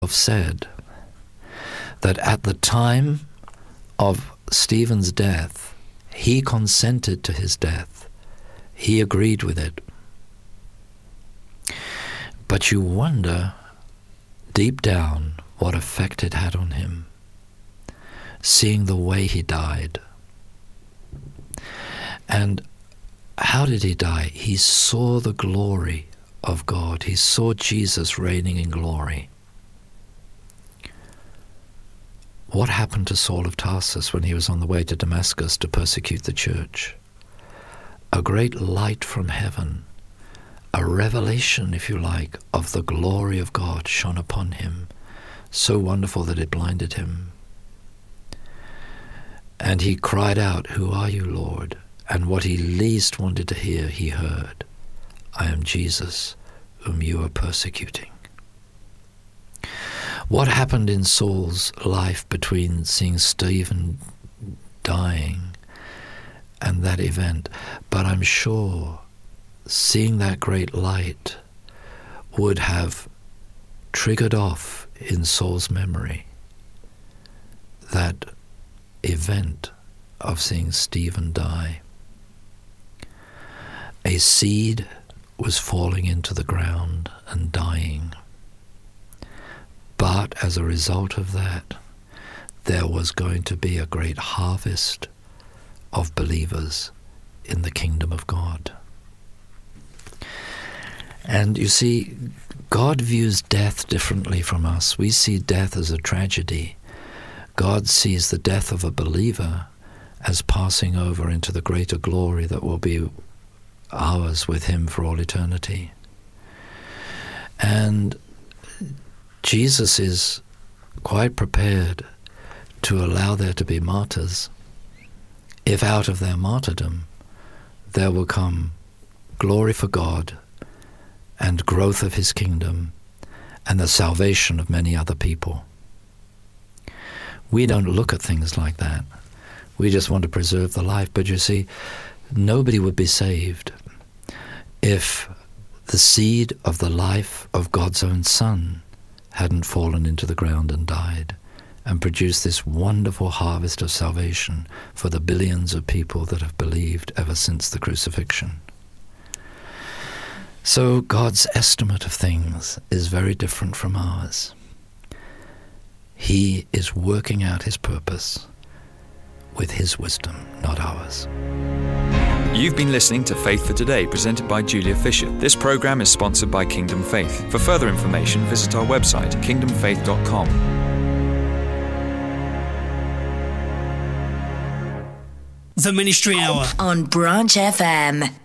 said that at the time of Stephen's death, he consented to his death. He agreed with it. But you wonder, deep down, what effect it had on him, seeing the way he died. And how did he die? He saw the glory of God. He saw Jesus reigning in glory. What happened to Saul of Tarsus when he was on the way to Damascus to persecute the church? A great light from heaven, a revelation, if you like, of the glory of God shone upon him, so wonderful that it blinded him. And he cried out, "Who are you, Lord?" And what he least wanted to hear, he heard, "I am Jesus, whom you are persecuting." What happened in Saul's life between seeing Stephen dying and that event? But I'm sure seeing that great light would have triggered off in Saul's memory that event of seeing Stephen die. A seed was falling into the ground and dying. But as a result of that, there was going to be a great harvest of believers in the kingdom of God. And you see, God views death differently from us. We see death as a tragedy. God sees the death of a believer as passing over into the greater glory that will be ours with him for all eternity. And Jesus is quite prepared to allow there to be martyrs if out of their martyrdom there will come glory for God and growth of his kingdom and the salvation of many other people. We don't look at things like that. We just want to preserve the life. But you see, nobody would be saved if the seed of the life of God's own Son hadn't fallen into the ground and died and produced this wonderful harvest of salvation for the billions of people that have believed ever since the crucifixion. So God's estimate of things is very different from ours. He is working out his purpose with his wisdom, not ours. You've been listening to Faith for Today, presented by Julia Fisher. This program is sponsored by Kingdom Faith. For further information, visit our website, kingdomfaith.com. The Ministry Hour on Branch FM.